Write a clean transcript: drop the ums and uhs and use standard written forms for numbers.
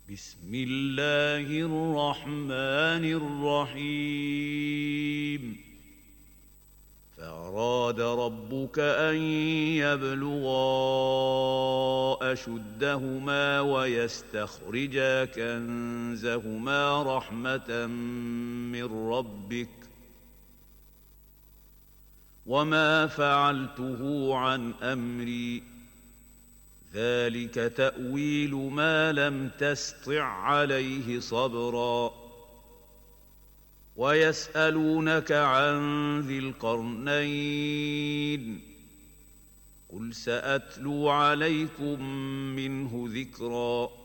بسم الله الرحمن الرحيم فأراد ربك أن يبلغا أشدهما ويستخرجا كنزهما رحمة من ربك وما فعلته عن أمري ذلك تأويل ما لم تسطع عليه صبرا ويسألونك عن ذي القرنين قل سأتلو عليكم منه ذكرا